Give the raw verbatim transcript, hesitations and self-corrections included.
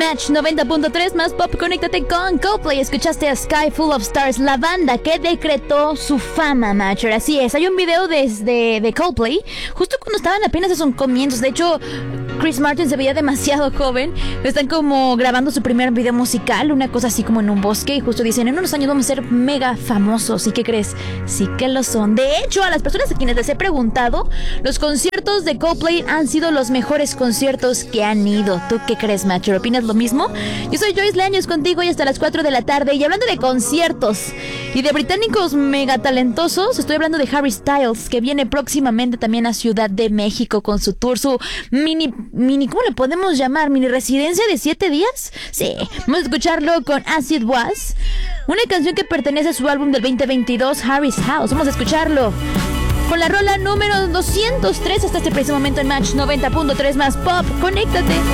Match noventa punto tres más pop, conéctate con Coldplay. Escuchaste a Sky Full of Stars, la banda que decretó su fama, Matcher. Así es, hay un video desde de Coldplay, justo cuando estaban apenas en sus comienzos. De hecho, Chris Martin se veía demasiado joven. Están como grabando su primer video musical, una cosa así como en un bosque. Y justo dicen, en unos años vamos a ser mega famosos. ¿Y qué crees? Sí que lo son. De hecho, a las personas a quienes les he preguntado, los conciertos de Coldplay han sido los mejores conciertos que han ido. ¿Tú qué crees, Matcher? ¿Opinas lo mismo? Yo soy Joyce Leaños contigo y hasta las cuatro de la tarde. Y hablando de conciertos y de británicos mega talentosos, estoy hablando de Harry Styles, que viene próximamente también a Ciudad de México con su tour, su mini, mini, ¿cómo le podemos llamar? ¿Mini residencia de siete días? Sí, vamos a escucharlo con As It Was, una canción que pertenece a su álbum del veinte veintidós, Harry's House. Vamos a escucharlo con la rola número doscientos tres hasta este preciso momento en Match noventa punto tres más pop. Conéctate.